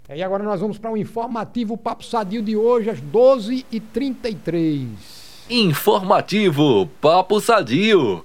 E agora nós vamos para o informativo Papo Sadio de hoje, às 12h33. Informativo Papo Sadio.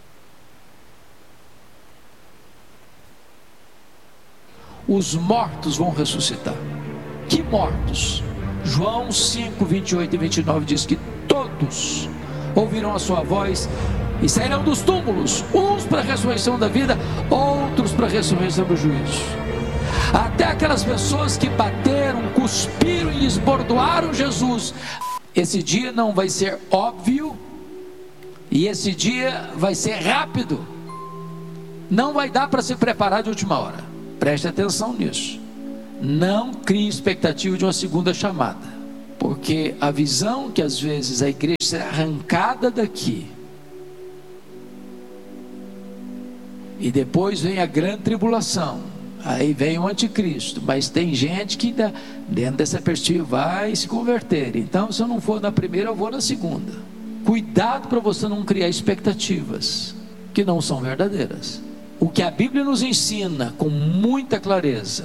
Os mortos vão ressuscitar. Que mortos? João 5, 28 e 29 diz que todos ouvirão a sua voz e sairão dos túmulos, uns para a ressurreição da vida, outros para a ressurreição do juízo. Até aquelas pessoas que bateram, cuspiram e esbordoaram Jesus. Esse dia não vai ser óbvio e esse dia vai ser rápido. Não vai dar para se preparar de última hora. Preste atenção nisso. Não crie expectativa de uma segunda chamada, porque a visão que às vezes a igreja será arrancada daqui e depois vem a grande tribulação, aí vem o anticristo, mas tem gente que ainda, dentro dessa perspectiva, vai se converter. Então, se eu não for na primeira, eu vou na segunda. Cuidado para você não criar expectativas que não são verdadeiras. O que a Bíblia nos ensina com muita clareza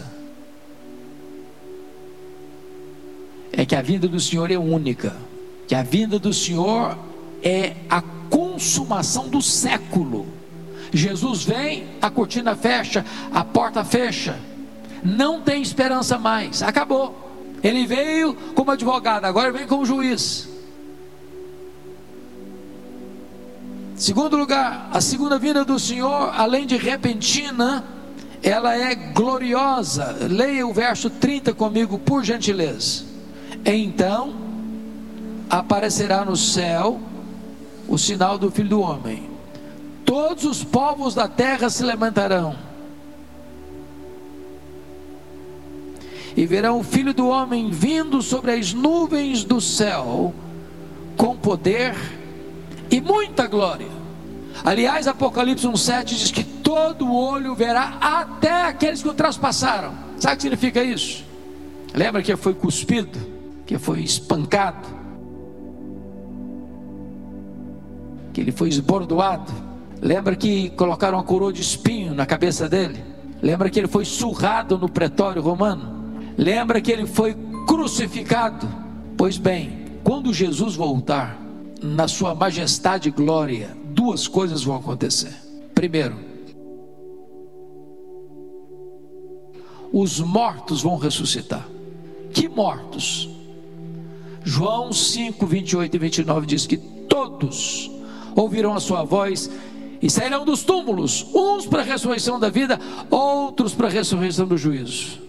é que a vinda do Senhor é única, que a vinda do Senhor é a consumação do século. Jesus vem, a cortina fecha, a porta fecha, não tem esperança mais, acabou. Ele veio como advogado, agora vem como juiz. Segundo lugar, a segunda vinda do Senhor, além de repentina, ela é gloriosa. Leia o verso 30 comigo, por gentileza. Então aparecerá no céu o sinal do Filho do Homem. Todos os povos da terra se levantarão e verão o Filho do Homem vindo sobre as nuvens do céu com poder e muita glória. Aliás, Apocalipse 1,7 diz que todo olho verá, até aqueles que o traspassaram. Sabe o que significa isso? Lembra que foi cuspido, que foi espancado, que ele foi esbordoado? Lembra que colocaram uma coroa de espinho na cabeça dele? Lembra que ele foi surrado no pretório romano? Lembra que ele foi crucificado? Pois bem, quando Jesus voltar na sua majestade e glória, duas coisas vão acontecer. Primeiro, os mortos vão ressuscitar. Que mortos? João 5, 28 e 29 diz que todos ouvirão a sua voz e sairão dos túmulos, uns para a ressurreição da vida, outros para a ressurreição do juízo.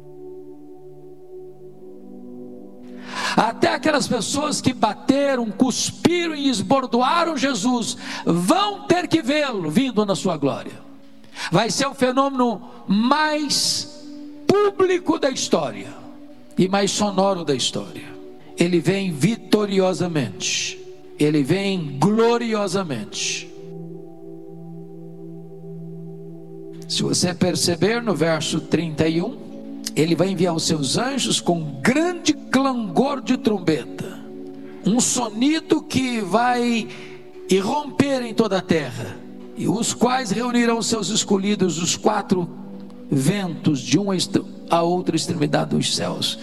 Até aquelas pessoas que bateram, cuspiram e esbordoaram Jesus vão ter que vê-lo vindo na sua glória. Vai ser o fenômeno mais público da história e mais sonoro da história. Ele vem vitoriosamente, ele vem gloriosamente. Se você perceber no verso 31, ele vai enviar os seus anjos com grande clangor de trombeta, um sonido que vai irromper em toda a terra, e os quais reunirão seus escolhidos dos quatro ventos, de uma a outra extremidade dos céus.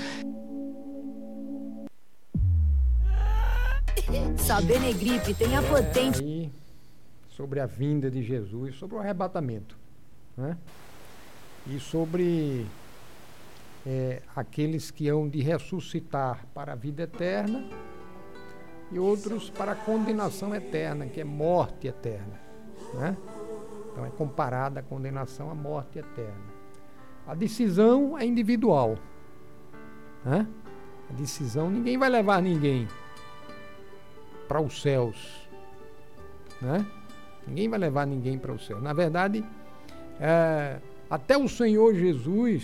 Sabenegripe tem a potência. E sobre a vinda de Jesus, sobre o arrebatamento, né? E sobre aqueles que hão de ressuscitar para a vida eterna e outros para a condenação eterna, que é morte eterna, né? Então é comparada a condenação à morte eterna. A decisão é individual, né? A decisão, ninguém vai levar ninguém para os céus, né? Ninguém vai levar ninguém para o céu. Na verdade, até o Senhor Jesus,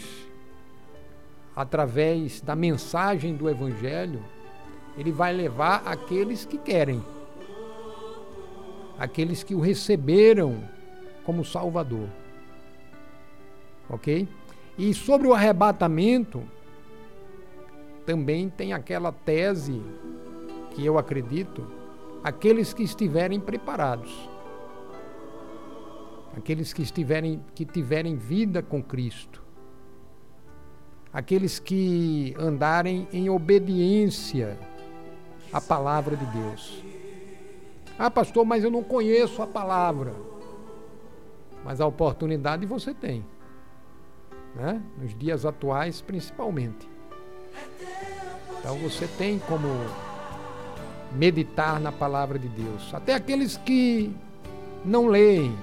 através da mensagem do Evangelho, ele vai levar aqueles que querem, aqueles que o receberam como Salvador, ok? E sobre o arrebatamento, também tem aquela tese que eu acredito, aqueles que estiverem preparados, aqueles que tiverem vida com Cristo, aqueles que andarem em obediência à palavra de Deus. Ah, pastor, mas eu não conheço a palavra. Mas a oportunidade você tem, né? Nos dias atuais, principalmente. Então você tem como meditar na palavra de Deus. Até aqueles que não leem,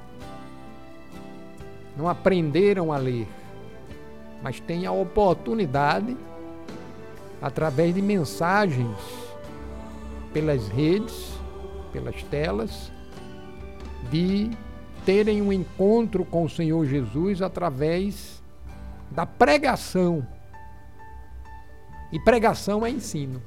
não aprenderam a ler, mas têm a oportunidade, através de mensagens pelas redes, pelas telas, de terem um encontro com o Senhor Jesus através da pregação. E pregação é ensino.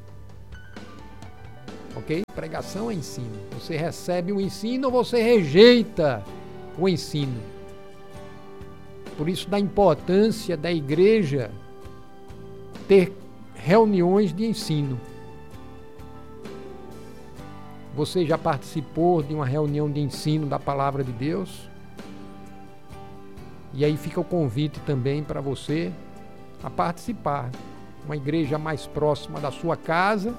Ok? Pregação é ensino. Você recebe o ensino ou você rejeita o ensino. Por isso da importância da igreja ter reuniões de ensino. Você já participou de uma reunião de ensino da palavra de Deus? E aí fica o convite também para você a participar. Uma igreja mais próxima da sua casa.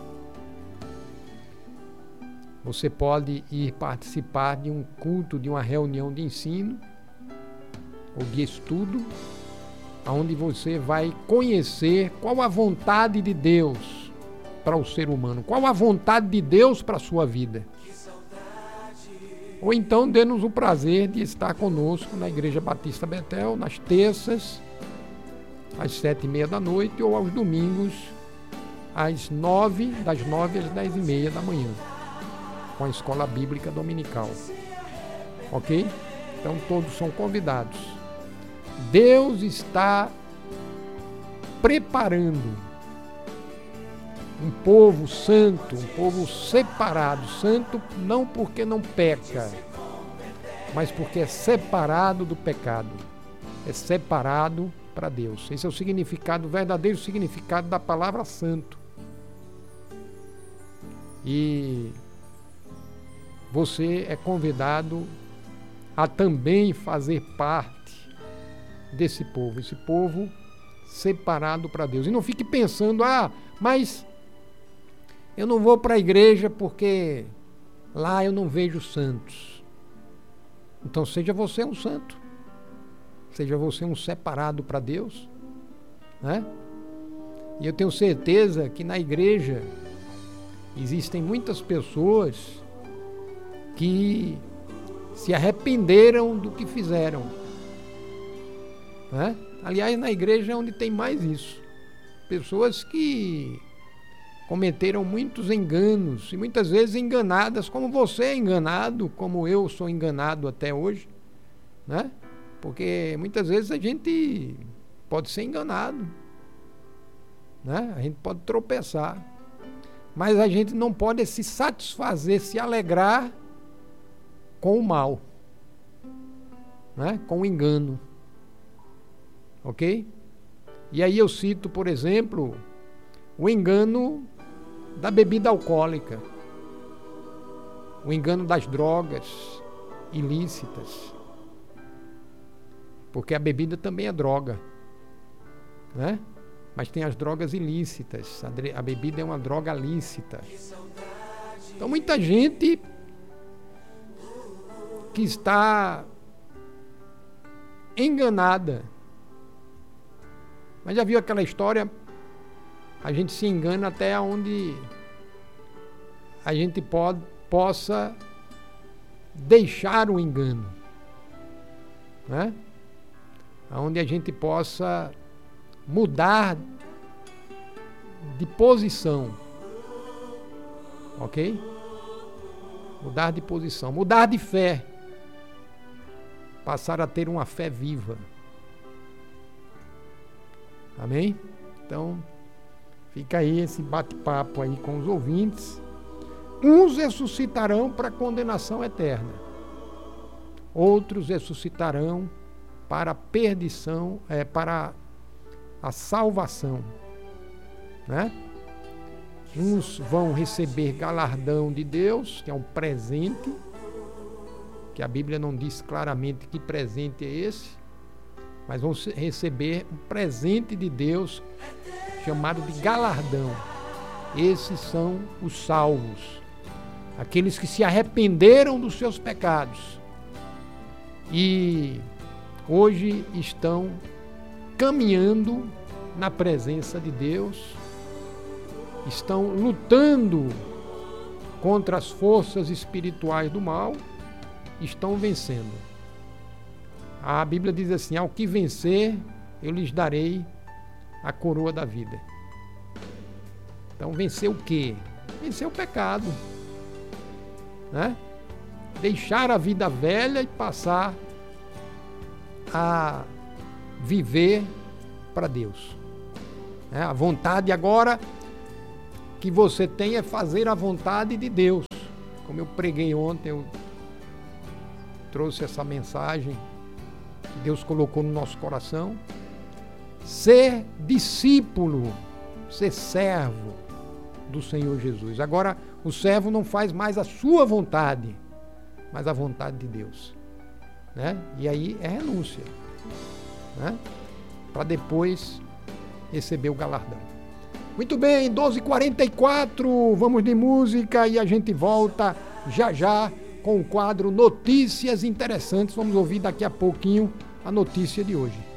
Você pode ir participar de um culto, de uma reunião de ensino ou de estudo, onde você vai conhecer qual a vontade de Deus para o ser humano, qual a vontade de Deus para a sua vida. Ou então dê-nos o prazer de estar conosco na Igreja Batista Betel, nas terças, às 7h30 da noite, ou aos domingos, das 9 às 10h30 da manhã, com a Escola Bíblica Dominical. Ok? Então todos são convidados. Deus está preparando um povo santo, um povo separado. Santo não porque não peca, mas porque é separado do pecado. É separado para Deus. Esse é o significado, o verdadeiro significado da palavra santo. E você é convidado a também fazer parte desse povo, esse povo separado para Deus. E não fique pensando, mas eu não vou para a igreja porque lá eu não vejo santos. Então seja você um santo. Seja você um separado para Deus, né? E eu tenho certeza que na igreja existem muitas pessoas que se arrependeram do que fizeram, né? Aliás, na igreja é onde tem mais isso. Pessoas que cometeram muitos enganos e muitas vezes enganadas, como você é enganado, como eu sou enganado até hoje, né? Porque muitas vezes a gente pode ser enganado, né? A gente pode tropeçar, mas a gente não pode se satisfazer, se alegrar com o mal, né? Com o engano. Ok? E aí eu cito, por exemplo, o engano da bebida alcoólica, o engano das drogas ilícitas, porque a bebida também é droga, né? Mas tem as drogas ilícitas, a bebida é uma droga lícita. Então muita gente que está enganada. Mas já viu aquela história? A gente se engana até onde a gente possa deixar o engano, né? Onde a gente possa mudar de posição, ok? Mudar de posição, mudar de fé, passar a ter uma fé viva. Amém? Então, fica aí esse bate-papo aí com os ouvintes. Uns ressuscitarão para a condenação eterna. Outros ressuscitarão para a perdição, para a salvação, né? Uns vão receber galardão de Deus, que é um presente, que a Bíblia não diz claramente que presente é esse, mas vão receber um presente de Deus chamado de galardão. Esses são os salvos, aqueles que se arrependeram dos seus pecados e hoje estão caminhando na presença de Deus, estão lutando contra as forças espirituais do mal, estão vencendo. A Bíblia diz assim: ao que vencer, eu lhes darei a coroa da vida. Então, vencer o quê? Vencer o pecado, né? Deixar a vida velha e passar a viver para Deus. A vontade agora que você tem é fazer a vontade de Deus. Como eu preguei ontem, eu trouxe essa mensagem que Deus colocou no nosso coração. Ser discípulo, ser servo do Senhor Jesus. Agora, o servo não faz mais a sua vontade, mas a vontade de Deus, né? E aí é renúncia, né? Para depois receber o galardão. Muito bem, 12h44, vamos de música e a gente volta já já com o quadro Notícias Interessantes. Vamos ouvir daqui a pouquinho a notícia de hoje.